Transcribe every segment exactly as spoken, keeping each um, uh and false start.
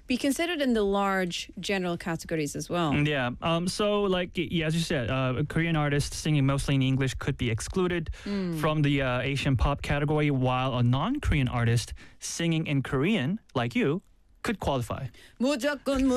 be considered in the large general categories as well. Yeah. Um. So, like, yeah, as you said, uh, Korean artists singing mostly in English could be excluded Mm. from the uh, Asian pop category, while a non-Korean artist singing in Korean, like you, could qualify. 무조건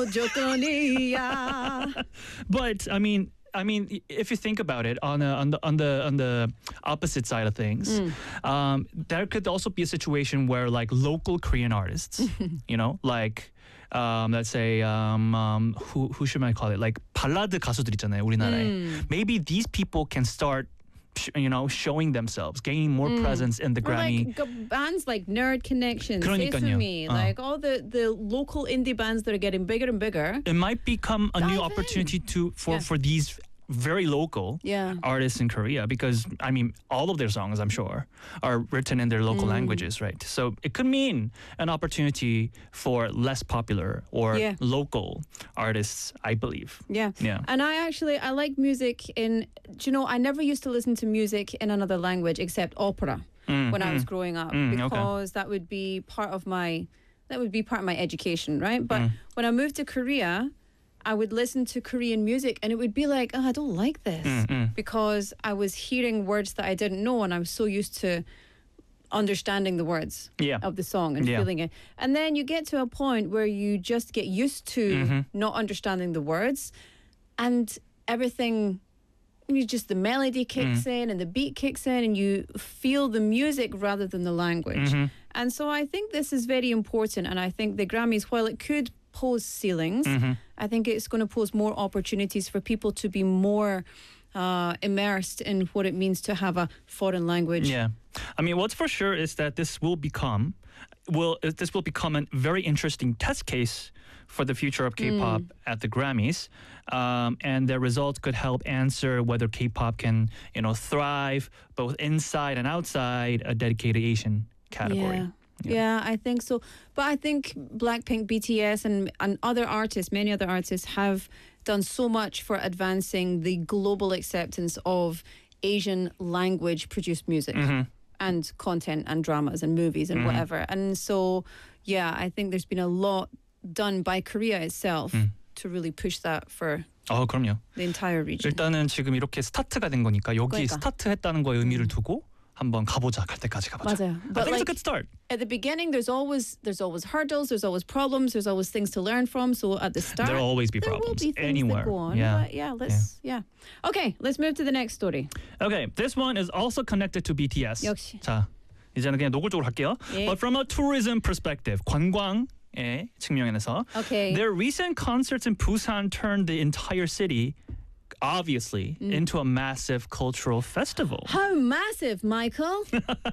무조건이야. But I mean. I mean, if you think about it, on, a, on the on the on the opposite side of things, Mm. um, there could also be a situation where, like, local Korean artists, you know, like, um, let's say, um, um, who who should I call it? Like 발라드 가수들 있잖아요, 우리나라에. Mm. Maybe these people can start, sh- you know, showing themselves, gaining more Mm. presence in the Or Grammy. like g- bands like Nerd Connection, Say For 그러니까요. Me, 어. like all the, the local indie bands that are getting bigger and bigger. It might become a new Dive in. opportunity to for Yeah. for these very local Yeah. artists in Korea, because I mean all of their songs, I'm sure, are written in their local Mm. languages, right? So it could mean an opportunity for less popular or Yeah. local artists, I believe. Yeah. Yeah. And I actually, I like music in, do you know, I never used to listen to music in another language except opera Mm, when I was mm, growing up, Mm, okay. because that would be part of my, that would be part of my education, right? But Mm. when I moved to Korea, I would listen to Korean music and it would be like, oh, I don't like this, Mm, mm. because I was hearing words that I didn't know and I was so used to understanding the words Yeah. of the song and Yeah. feeling it. And then you get to a point where you just get used to Mhm. not understanding the words and everything, you just the melody kicks Mm. in and the beat kicks in and you feel the music rather than the language. Mhm. And so I think this is very important, and I think the Grammys, while it could pose ceilings, Mhm. I think it's going to pose more opportunities for people to be more uh, immersed in what it means to have a foreign language. Yeah. I mean, what's for sure is that this will become will uh, this will become a very interesting test case for the future of K-pop at the Grammys, um, and their results could help answer whether K-pop can, you know, thrive both inside and outside a dedicated Asian category. Yeah. Yeah. Yeah, I think so. But I think Blackpink, B T S, and, and other artists, many other artists, have done so much for advancing the global acceptance of Asian language produced music Mhm. and content and dramas and movies and Mhm. whatever. And so, yeah, I think there's been a lot done by Korea itself Mm. to really push that for 어, 그럼요. the entire region. 일단은 지금 이렇게 스타트가 된 거니까 여기 그러니까. 스타트했다는 거에 의미를 두고 한번 가보자. 갈 때까지 가보자. 맞아요. I But think it's a like- good start. At the beginning, there's always there's always hurdles, there's always problems, there's always things to learn from. So at the start, There'll always be there will problems be things anywhere. that go on. Yeah. But yeah, let's yeah. Okay, let's move to the next story. Okay, this one is also connected to B T S. 역시. 자, 이제는 그냥 노골적으로 할게요. 예. But from a tourism perspective, 관광의 측면에서, Okay. their recent concerts in Busan turned the entire city, obviously, Mm. into a massive cultural festival. How massive, Michael?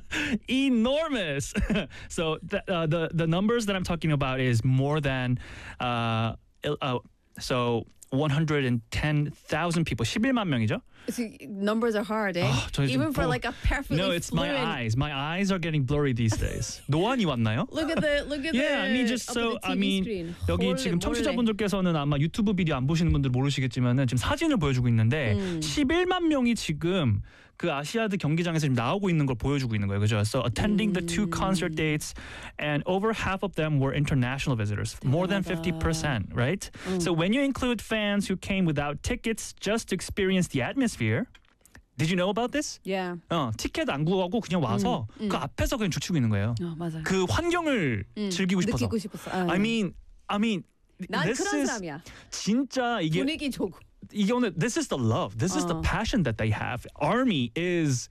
Enormous. So the, uh, the the numbers that I'm talking about is more than uh, il- uh so one hundred ten thousand people. 십일만 명이죠? See, numbers are hard, eh? 아, 저 지금 Even for 보- like a perfectly No, it's my fluent. eyes. My eyes are getting blurry these days. 노안이 왔나요? Look at the look at Yeah, the I mean just up so at the I T V mean screen. 여기 Holy 지금 moly. 청취자분들께서는 아마 유튜브 비디오 안 보시는 분들 모르시겠지만은 지금 사진을 보여주고 있는데 음. 십일만 명이 지금 그 아시아드 경기장에서 지금 나오고 있는 걸 보여주고 있는 거예요, 그죠? So attending the two concert dates, and over half of them were international visitors, more than fifty percent, right? So when you include fans who came without tickets just to experience the atmosphere. Did you know about this? Yeah. 어, 티켓 안 구하고 그냥 와서 음, 음. 그 앞에서 그냥 죽치고 있는 거예요. 어, 맞아요. 그 환경을 음, 즐기고 싶어서. 느끼고 싶었어. 아, I mean, I mean, 난 this 그런 is 사람이야. 진짜 이게 분위기 좋고. 이게 오늘 this is the love. This is the 어. passion that they have. ARMY is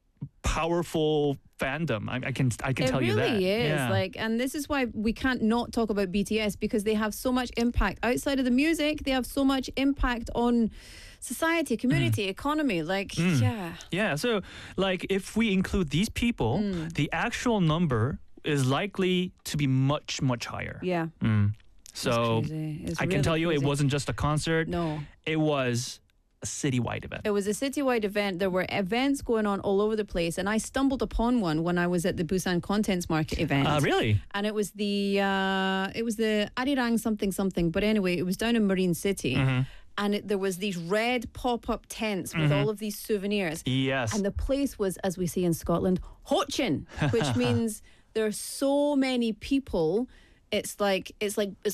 powerful fandom. I, I can I can It tell you that. really is. Yeah. Like, and this is why we can't not talk about B T S, because they have so much impact outside of the music. They have so much impact on society, community, economy. Like, Mm. yeah. Yeah, so like if we include these people, Mm. the actual number is likely to be much much higher. Yeah. Mm. It's So crazy. It's I can really tell you it crazy. wasn't just a concert. No. It was a citywide event. It was a citywide event. There were events going on all over the place, and I stumbled upon one when I was at the Busan Contents Market event. Uh, really? And it was the uh, it was the Arirang something something. But anyway, it was down in Marine City, Mm-hmm. and it, there was these red pop up tents with all of these souvenirs. Yes. And the place was, as we say in Scotland, hotchin, which means there are so many people. It's like it's like it's